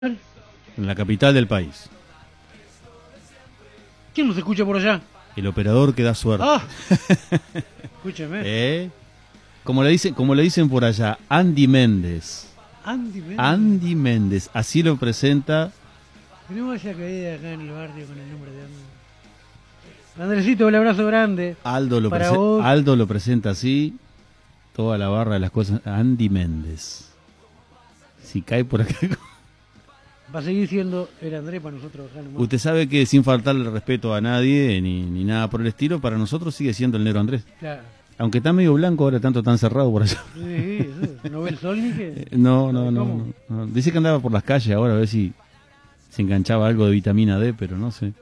En la capital del país. ¿Quién nos escucha por allá? El operador que da suerte. ¡Ah! Escúcheme. Como le dicen por allá, Andy Méndez. Andy Méndez. Andy Méndez, así lo presenta. Que no vaya a caer acá en el barrio con el nombre de Andy. Andresito, un abrazo grande. Aldo lo presenta así. Toda la barra de las cosas. Andy Méndez. Si cae por acá. Va a seguir siendo el Andrés para nosotros acá nomás. Usted sabe que sin faltarle respeto a nadie ni nada por el estilo, para nosotros sigue siendo el negro Andrés. Claro. Aunque está medio blanco ahora, tanto tan cerrado por allá. Sí, ¿no ve el sol ni qué? No. Dice que andaba por las calles ahora a ver si se enganchaba algo de vitamina D, pero no sé.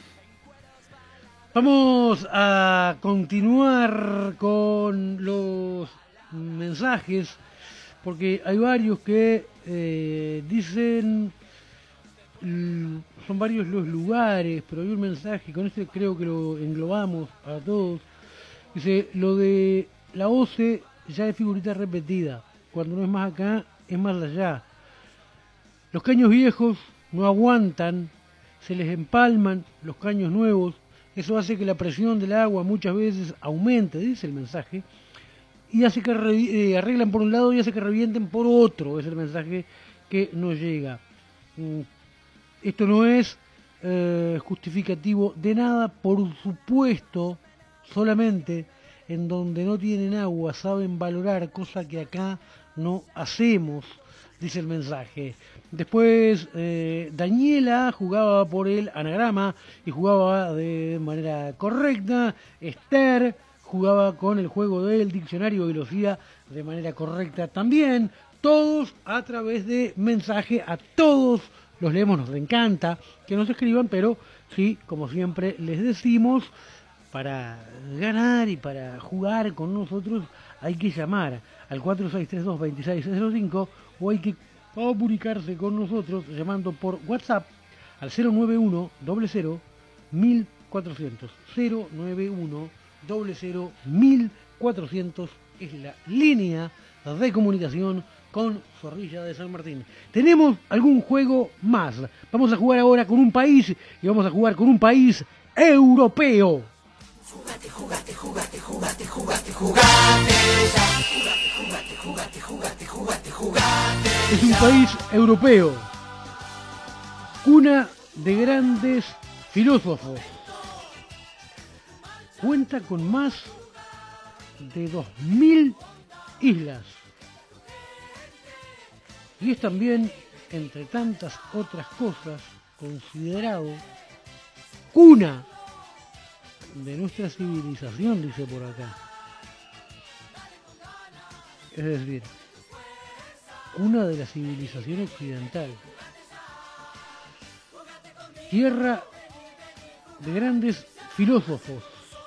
Vamos a continuar con los mensajes, porque hay varios que dicen, son varios los lugares, pero hay un mensaje, con este creo que lo englobamos a todos. Dice, lo de la OCE ya es figurita repetida, cuando no es más acá, es más allá. Los caños viejos no aguantan, se les empalman los caños nuevos, eso hace que la presión del agua muchas veces aumente, dice el mensaje, y hace que arreglan por un lado y hace que revienten por otro, es el mensaje que nos llega. Esto no es justificativo de nada, por supuesto, solamente en donde no tienen agua saben valorar, cosa que acá no hacemos, dice el mensaje. Después Daniela jugaba por el anagrama y jugaba de manera correcta. Esther jugaba con el juego del diccionario y lo hacía de manera correcta también. Todos a través de mensaje, a todos los leemos, nos encanta que nos escriban, pero sí, como siempre les decimos, para ganar y para jugar con nosotros hay que llamar al 4632-2605 o hay que comunicarse con nosotros llamando por WhatsApp al 091 00 1400. 091 00 1400 es la línea de comunicación con Zorrilla de San Martín. Tenemos algún juego más. Vamos a jugar ahora con un país y vamos a jugar con un país europeo. Jugate, jugate, jugate, jugate, jugate, jugate. Es un país europeo, cuna de grandes filósofos. Cuenta con más de 2000 islas. Y es también, entre tantas otras cosas, considerado cuna de nuestra civilización, dice por acá. Es decir, cuna de la civilización occidental. Tierra de grandes filósofos.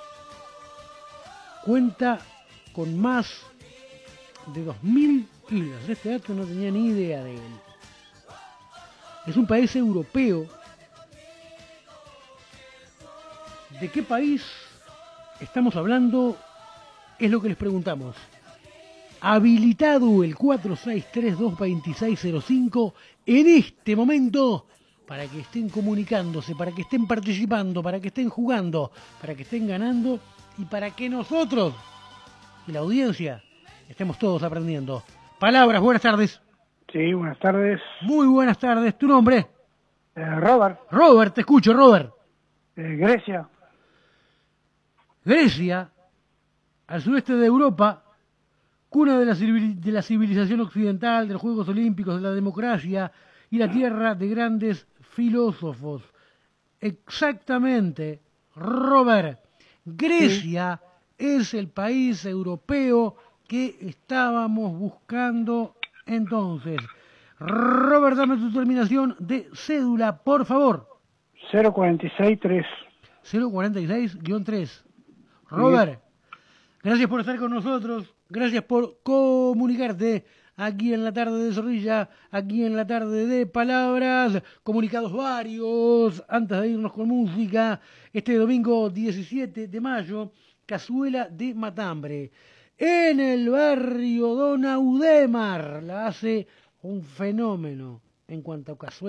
Cuenta con más de 2000 islas. Este dato no tenía ni idea de él. Es un país europeo. ¿De qué país estamos hablando? Es lo que les preguntamos. Habilitado el 4632-2605 en este momento para que estén comunicándose, para que estén participando, para que estén jugando, para que estén ganando y para que nosotros y la audiencia estemos todos aprendiendo. Palabras, buenas tardes. Sí, buenas tardes. Muy buenas tardes. ¿Tu nombre? Robert. Robert, te escucho, Robert. Grecia. Grecia, al sureste de Europa, cuna de la civilización occidental, de los Juegos Olímpicos, de la democracia y la tierra de grandes filósofos. Exactamente, Robert. Grecia es el país europeo que estábamos buscando entonces. Robert, dame tu terminación de cédula, por favor. 0463. 046-3. Robert, gracias por estar con nosotros, gracias por comunicarte aquí en la tarde de Zorrilla, aquí en la tarde de Palabras, comunicados varios, antes de irnos con música, este domingo 17 de mayo, cazuela de matambre, en el barrio Don Audemar, la hace un fenómeno, en cuanto a cazuela.